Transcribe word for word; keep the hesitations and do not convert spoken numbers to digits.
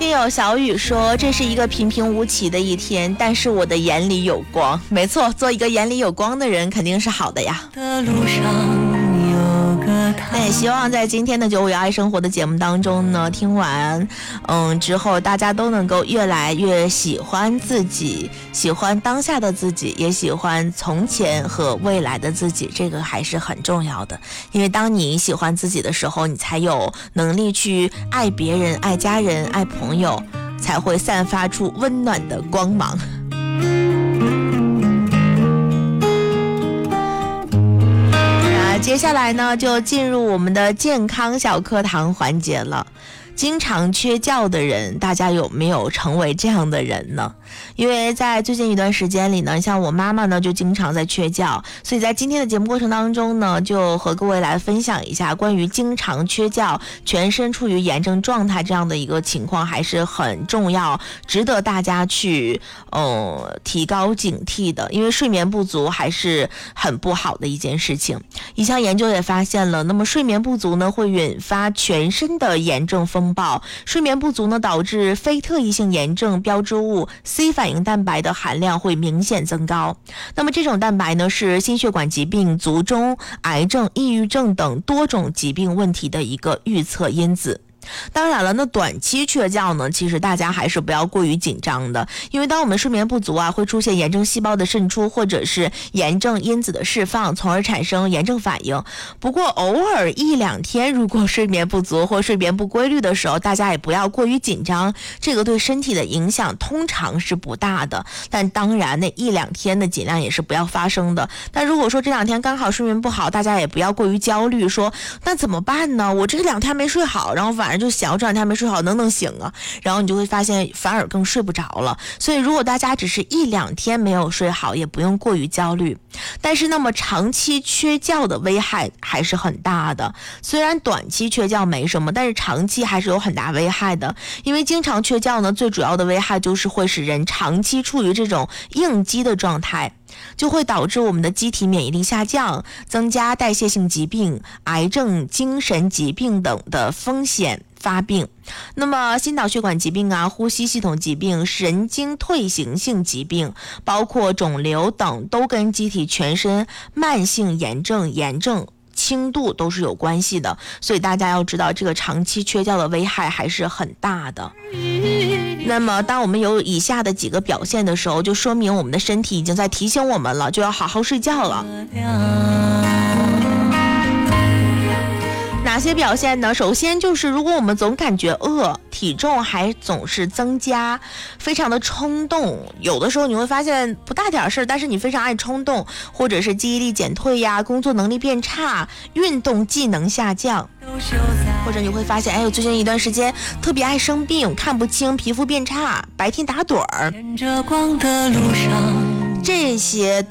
听友小雨说，这是一个平平无奇的一天，但是我的眼里有光。没错，做一个眼里有光的人肯定是好的呀。的路上那也希望在今天的九五幺爱生活的节目当中呢，听完嗯之后，大家都能够越来越喜欢自己，喜欢当下的自己，也喜欢从前和未来的自己，这个还是很重要的。因为当你喜欢自己的时候，你才有能力去爱别人、爱家人、爱朋友，才会散发出温暖的光芒。接下来呢，就进入我们的健康小课堂环节了。经常缺觉的人，大家有没有成为这样的人呢？因为在最近一段时间里呢，像我妈妈呢就经常在缺觉，所以在今天的节目过程当中呢，就和各位来分享一下关于经常缺觉、全身处于炎症状态这样的一个情况，还是很重要，值得大家去呃提高警惕的。因为睡眠不足还是很不好的一件事情。一项研究也发现了，那么睡眠不足呢会引发全身的炎症风暴，睡眠不足呢导致非特异性炎症标志物 C 反应蛋白的含量会明显增高。那么这种蛋白呢是心血管疾病、卒中、癌症、抑郁症等多种疾病问题的一个预测因子。当然了，那短期缺觉呢，其实大家还是不要过于紧张的，因为当我们睡眠不足啊，会出现炎症细胞的渗出，或者是炎症因子的释放，从而产生炎症反应。不过偶尔一两天如果睡眠不足或睡眠不规律的时候，大家也不要过于紧张，这个对身体的影响通常是不大的，但当然那一两天的尽量也是不要发生的。但如果说这两天刚好睡眠不好，大家也不要过于焦虑，说那怎么办呢？我这两天没睡好，然后晚上就想这两天没睡好能不能醒啊，然后你就会发现反而更睡不着了。所以如果大家只是一两天没有睡好，也不用过于焦虑。但是那么长期缺觉的危害还是很大的，虽然短期缺觉没什么，但是长期还是有很大危害的。因为经常缺觉呢，最主要的危害就是会使人长期处于这种应激的状态，就会导致我们的机体免疫力下降，增加代谢性疾病、癌症、精神疾病等的风险发病。那么心脑血管疾病啊、呼吸系统疾病、神经退行性疾病，包括肿瘤等，都跟机体全身慢性炎症、炎症轻度都是有关系的。所以大家要知道，这个长期缺觉的危害还是很大的。那么当我们有以下的几个表现的时候，就说明我们的身体已经在提醒我们了，就要好好睡觉了。哪些表现呢？首先就是如果我们总感觉饿，体重还总是增加，非常的冲动，有的时候你会发现不大点事，但是你非常爱冲动，或者是记忆力减退呀，工作能力变差，运动技能下降，或者你会发现哎，我最近一段时间特别爱生病，看不清，皮肤变差，白天打盹儿，这些都